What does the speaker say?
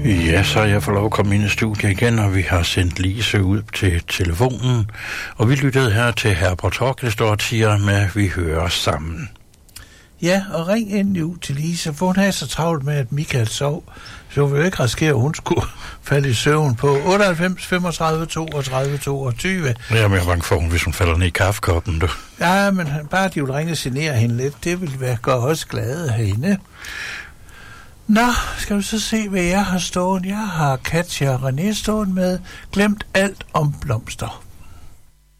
Ja, så jeg får lov at komme ind i studiet igen, og vi har sendt Lise ud til telefonen. Og vi lyttede her til Herbert Orkester med Vi hører sammen. Ja, og ring endelig ud til Lise, for hun havde så travlt med, at Michael sov. Så vi jo ikke risikere, at hun skulle falde i søvn på 98, 35, 32, 22. Jamen, jeg er bange for, hvis hun falder ned i kaffekoppen, du. Ja, men bare de vil ringe og genere hende lidt. Det vil være gøre os glade herinde. Nå, skal vi så se, hvad jeg har stået. Jeg har Katja og René stået med Glemt alt om blomster.